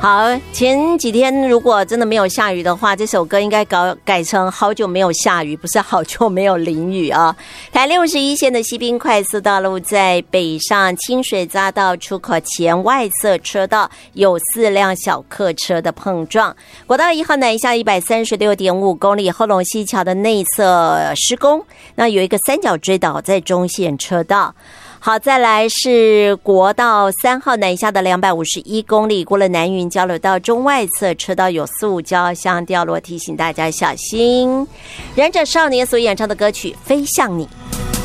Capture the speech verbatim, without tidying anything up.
好，前几天如果真的没有下雨的话，这首歌应该搞改成好久没有下雨，不是好久没有淋雨啊。台六十一线的西滨快速道路在北上清水匝道出口前外侧车道有四辆小客车的碰撞。国道一号南下一百三十六点五公里，后龙溪桥的内侧施工，那有一个三角锥倒在中线车道。好，再来是国道三号南下的两百五十一公里，过了南云交流道中外侧车道有塑胶箱掉落，提醒大家小心。忍者少年所演唱的歌曲《飞向你》。